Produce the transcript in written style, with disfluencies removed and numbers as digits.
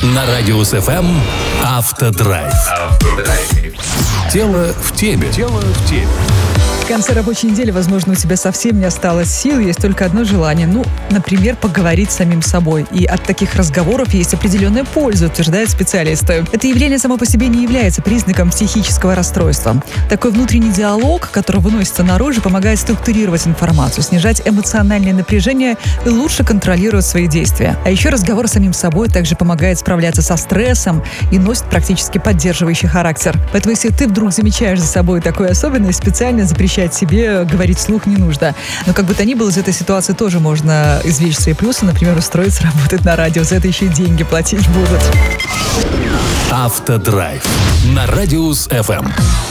На Радиус ФМ Автодрайв. Тело в теме. В конце рабочей недели, возможно, у тебя совсем не осталось сил, есть только одно желание. Например, поговорить с самим собой. И от таких разговоров есть определенная польза, утверждают специалисты. Это явление само по себе не является признаком психического расстройства. Такой внутренний диалог, который выносится наружу, помогает структурировать информацию, снижать эмоциональное напряжение и лучше контролировать свои действия. А еще разговор с самим собой также помогает справляться со стрессом и носит практически поддерживающий характер. Поэтому, если ты вдруг замечаешь за собой такую особенность, специально запрещать себе говорить вслух не нужно. Но как бы то ни было, из этой ситуации тоже можно извлечь свои плюсы. Например, устроиться работать на радио. За это еще и деньги платить будут. Автодрайв на Радиус ФМ.